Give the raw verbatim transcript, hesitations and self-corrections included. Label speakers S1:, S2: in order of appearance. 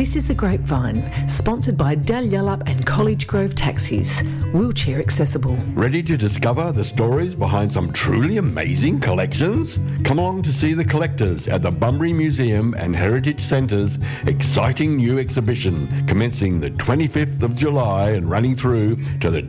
S1: This is The Grapevine, sponsored by Dalyellup and College Grove Taxis, wheelchair accessible.
S2: Ready to discover the stories behind some truly amazing collections? Come along to see the collectors at the Bunbury Museum and Heritage Centre's exciting new exhibition commencing the twenty-fifth of July and running through to the